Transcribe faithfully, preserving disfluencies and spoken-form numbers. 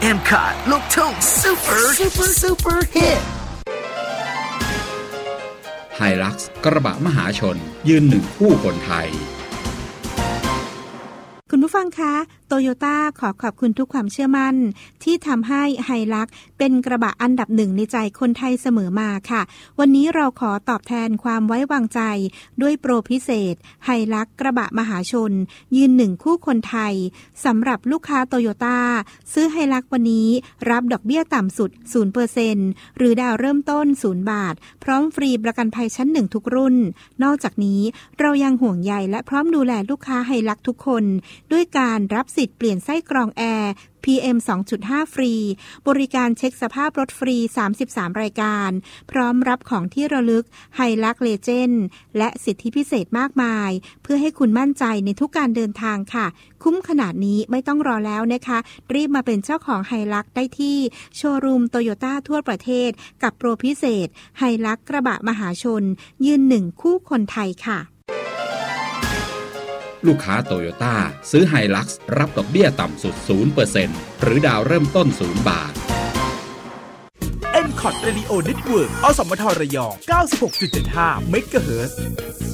M ค อ ที ลูกทุ่ง Super Super Super Hit Hilux กระบะมหาชนยืนหนึ่งคู่คนไทยคุณผู้ฟังคะโตโยต้าขอขอบคุณทุกความเชื่อมั่นที่ทำให้ไฮลักซ์เป็นกระบะอันดับหนึ่งในใจคนไทยเสมอมาค่ะวันนี้เราขอตอบแทนความไว้วางใจด้วยโปรพิเศษไฮลักซ์กระบะมหาชนยืนหนึ่งคู่คนไทยสำหรับลูกค้าโตโยต้าซื้อไฮลักซ์วันนี้รับดอกเบี้ยต่ำสุด ศูนย์เปอร์เซ็นต์ หรือดาวเริ่มต้นศูนย์บาทพร้อมฟรีประกันภัยชั้นหนึ่งทุกรุ่นนอกจากนี้เรายังห่วงใยและพร้อมดูแลลูกค้าไฮลักซ์ทุกคนด้วยการรับสิทธิ์เปลี่ยนไส้กรองแอร์ พี เอ็ม สองจุดห้า ฟรีบริการเช็คสภาพรถฟรีสามสิบสามรายการพร้อมรับของที่ระลึก Hilux Legend และสิทธิพิเศษมากมายเพื่อให้คุณมั่นใจในทุกการเดินทางค่ะคุ้มขนาดนี้ไม่ต้องรอแล้วนะคะรีบมาเป็นเจ้าของ Hilux ได้ที่โชว์รูม Toyota ทั่วประเทศกับโปรพิเศษ Hilux กระบะมหาชนยืนหนึ่งคู่คนไทยค่ะลูกค้าโตโยต้าซื้อ Hilux รับดอกเบี้ยต่ำสุด ศูนย์เปอร์เซ็นต์ หรือดาวเริ่มต้นศูนย์บาทเอ็ม คอ ที Radio Network อสมทระยอง เก้าสิบหกจุดเจ็ดห้า เมกะเฮิรตซ์